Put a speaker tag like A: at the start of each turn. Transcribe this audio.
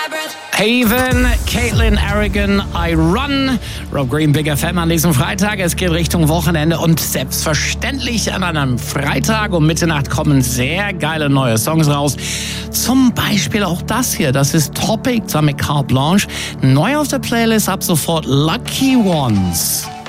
A: Haven, Caitlin Arrogant, I Run. Rob Green, Big FM an diesem Freitag. Es geht Richtung Wochenende und selbstverständlich an einem Freitag um Mitternacht kommen sehr geile neue Songs raus. Zum Beispiel auch das hier. Das ist Topic zusammen mit Carte Blanche. Neu auf der Playlist ab sofort Lucky Ones.